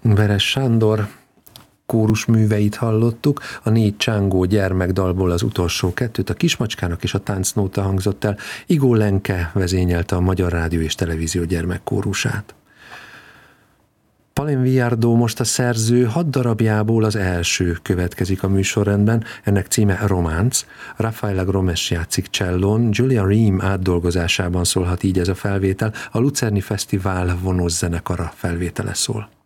Veres Sándor kórusműveit hallottuk, a 4 csángó gyermekdalból az utolsó 2, a Kismacskának és a Táncnóta hangzott el. Igó Lenke vezényelte a Magyar Rádió és Televízió gyermekkórusát. Palin Viardó most a szerző 6 darabjából az első következik a műsorrendben, ennek címe Románc. Rafaela Gromes játszik csellón, Julia Ream átdolgozásában szólhat így ez a felvétel, a Lucerni Fesztivál vonós zenekara felvétele szól.